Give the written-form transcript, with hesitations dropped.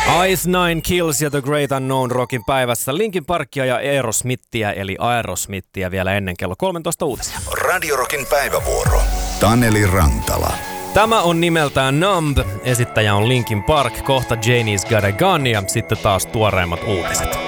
Ice Nine Kills ja The Great Unknown Rockin päivässä. Linkin Parkia ja Aerosmithia eli Aerosmithia vielä ennen kello 13 uutisia. Radio Rockin päivävuoro. Taneli Rantala. Tämä on nimeltään Numb. Esittäjä on Linkin Park, kohta Janie's Got a Gun ja sitten taas tuoreimmat uutiset.